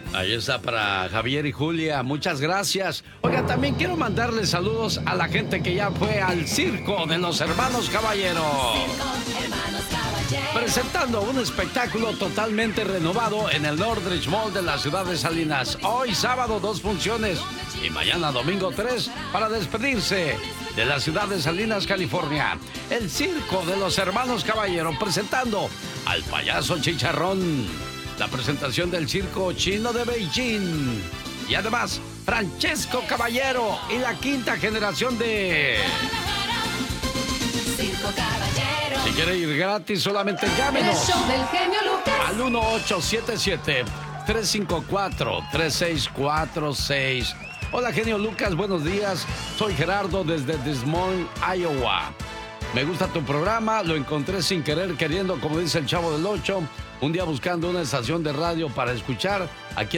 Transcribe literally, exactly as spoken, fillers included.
Ahí está para Javier y Julia, muchas gracias. Oiga, también quiero mandarles saludos a la gente que ya fue al Circo de los Hermanos Caballero. Presentando un espectáculo totalmente renovado en el Northridge Mall de la ciudad de Salinas. Hoy sábado dos funciones y mañana domingo tres para despedirse de la ciudad de Salinas, California. El Circo de los Hermanos Caballero presentando al Payaso Chicharrón. La presentación del Circo Chino de Beijing. Y además, Francesco Caballero y la quinta generación de... Circo Caballero. Si quiere ir gratis, solamente llámenos El show del genio Lucas. al uno ocho siete siete, tres cinco cuatro, tres seis cuatro seis. Hola, genio Lucas, buenos días. Soy Gerardo desde Des Moines, Iowa. Me gusta tu programa, lo encontré sin querer queriendo, como dice el Chavo del Ocho. Un día buscando una estación de radio para escuchar aquí